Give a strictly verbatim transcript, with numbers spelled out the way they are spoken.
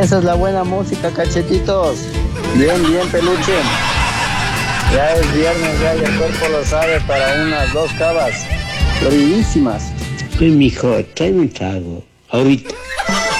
Esa es la buena música, cachetitos. Bien, bien, peluche. Ya es viernes, ya, y el cuerpo lo sabe, para unas dos cavas. Floridísimas. Pues mijo, tráeme un trago. Ahorita.